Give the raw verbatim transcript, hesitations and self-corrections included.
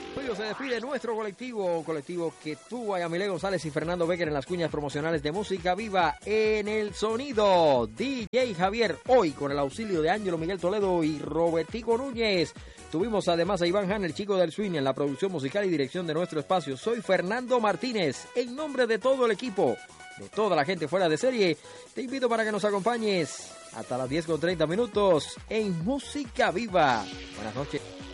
Se despide nuestro colectivo, colectivo que tuvo a Yamile González y Fernando Becker en las cuñas promocionales de Música Viva. En el sonido, D J Javier, hoy con el auxilio de Ángelo Miguel Toledo y Robertico Núñez. Tuvimos además a Iván Han, el chico del swing, en la producción musical y dirección de nuestro espacio. Soy Fernando Martínez, en nombre de todo el equipo, de toda la gente fuera de serie, te invito para que nos acompañes hasta las diez con treinta minutos en Música Viva. Buenas noches.